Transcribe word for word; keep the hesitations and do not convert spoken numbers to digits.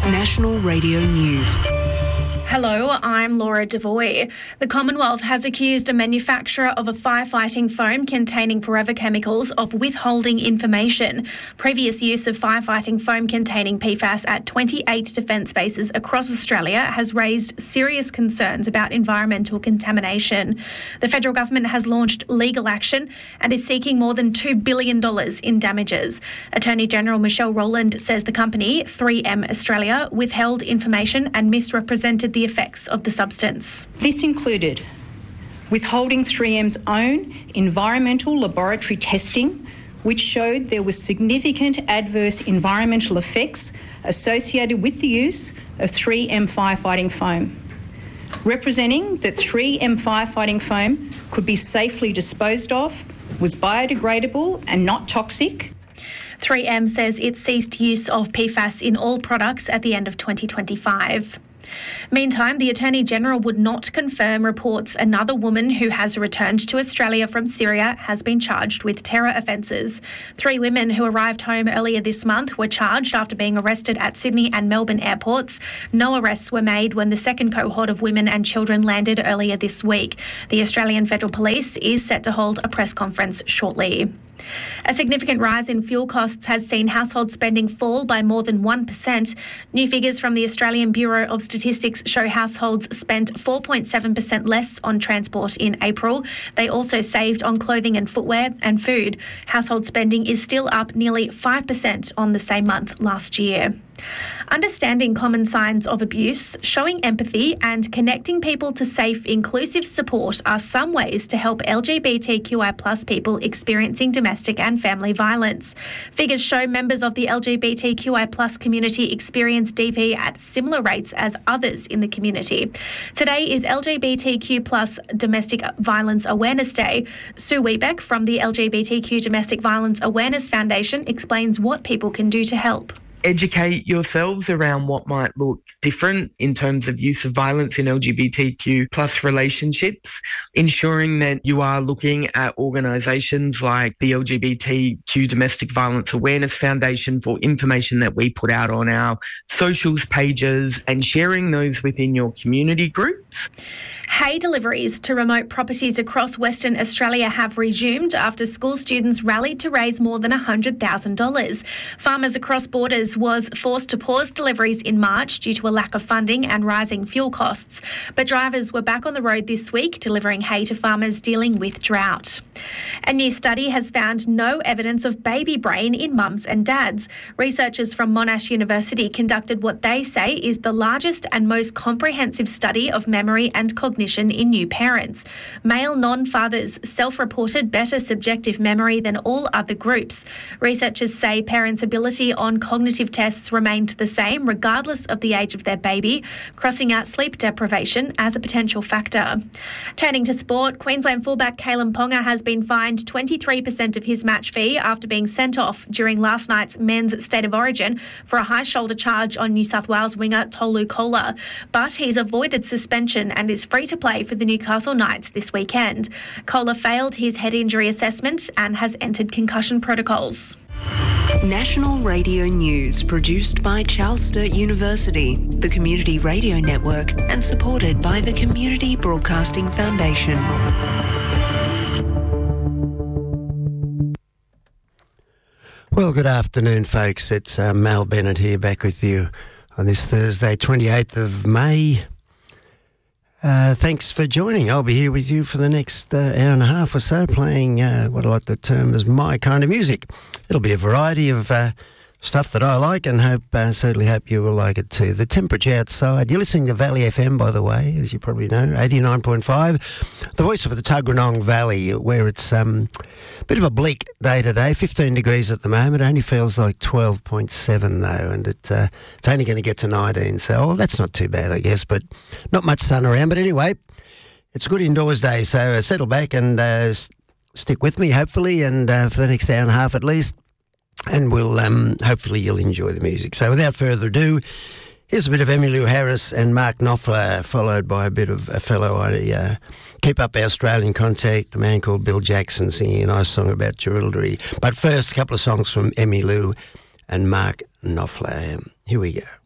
National Radio News. Hello, I'm Laura Devoy. The Commonwealth has accused a manufacturer of a firefighting foam containing forever chemicals of withholding information. Previous use of firefighting foam containing P FAS at twenty-eight defence bases across Australia has raised serious concerns about environmental contamination. The federal government has launched legal action and is seeking more than two billion dollars in damages. Attorney General Michelle Rowland says the company, three M Australia, withheld information and misrepresented the effects of the substance. This included withholding three M's own environmental laboratory testing, which showed there was significant adverse environmental effects associated with the use of three M firefighting foam, representing that three M firefighting foam could be safely disposed of, was biodegradable and not toxic. three M says it ceased use of P FAS in all products at the end of twenty twenty-five. Meantime, the Attorney-General would not confirm reports another woman who has returned to Australia from Syria has been charged with terror offences. Three women who arrived home earlier this month were charged after being arrested at Sydney and Melbourne airports. No arrests were made when the second cohort of women and children landed earlier this week. The Australian Federal Police is set to hold a press conference shortly. A significant rise in fuel costs has seen household spending fall by more than one percent. New figures from the Australian Bureau of Statistics show households spent four point seven percent less on transport in April. They also saved on clothing and footwear and food. Household spending is still up nearly five percent on the same month last year. Understanding common signs of abuse, showing empathy and connecting people to safe, inclusive support are some ways to help L G B T Q I plus people experiencing domestic and family violence. Figures show members of the L G B T Q I plus community experience D V at similar rates as others in the community. Today is L G B T Q plus Domestic Violence Awareness Day. Sue Wiebeck from the L G B T Q Domestic Violence Awareness Foundation explains what people can do to help. Educate yourselves around what might look different in terms of use of violence in L G B T Q plus relationships, ensuring that you are looking at organisations like the L G B T Q Domestic Violence Awareness Foundation for information that we put out on our socials pages and sharing those within your community groups. Hay deliveries to remote properties across Western Australia have resumed after school students rallied to raise more than one hundred thousand dollars. Farmers Across Borders was forced to pause deliveries in March due to a lack of funding and rising fuel costs. But drivers were back on the road this week delivering hay to farmers dealing with drought. A new study has found no evidence of baby brain in mums and dads. Researchers from Monash University conducted what they say is the largest and most comprehensive study of memory and cognition in new parents. Male non-fathers self-reported better subjective memory than all other groups. Researchers say parents' ability on cognitive tests remained the same regardless of the age of their baby, crossing out sleep deprivation as a potential factor. Turning to sport, Queensland fullback Kalen Ponga has been fined twenty-three percent of his match fee after being sent off during last night's men's State of Origin for a high shoulder charge on New South Wales winger Tolu Kola. But he's avoided suspension and is free to play for the Newcastle Knights this weekend. Kola failed his head injury assessment and has entered concussion protocols. National Radio News, produced by Charles Sturt University, the Community Radio Network, and supported by the Community Broadcasting Foundation. Well, good afternoon, folks. It's uh, Mal Bennett here, back with you on this Thursday, twenty-eighth of May. Uh, thanks for joining. I'll be here with you for the next uh, hour and a half or so, playing uh, what I like to term as my kind of music. It'll be a variety of uh, stuff that I like, and hope uh, certainly hope you will like it too. The temperature outside, you're listening to Valley F M, by the way, as you probably know, eighty-nine point five, the voice of the Tuggeranong Valley, where it's um, a bit of a bleak day today, fifteen degrees at the moment. It only feels like twelve point seven though, and it, uh, it's only going to get to nineteen, so well, that's not too bad, I guess, but not much sun around. But anyway, it's a good indoors day, so uh, settle back and uh, s- stick with me, hopefully, and uh, for the next hour and a half at least. And we'll um, hopefully you'll enjoy the music. So without further ado, here's a bit of Emmylou Harris and Mark Knopfler, followed by a bit of a fellow I uh, keep up our Australian contact, a man called Bill Jackson, singing a nice song about Jerilderie. But first, a couple of songs from Emmylou and Mark Knopfler. Here we go.